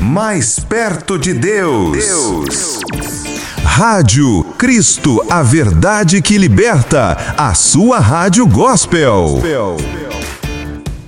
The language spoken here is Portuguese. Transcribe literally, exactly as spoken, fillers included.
mais perto de Deus. Deus. Rádio Cristo, a verdade que liberta, a sua rádio gospel.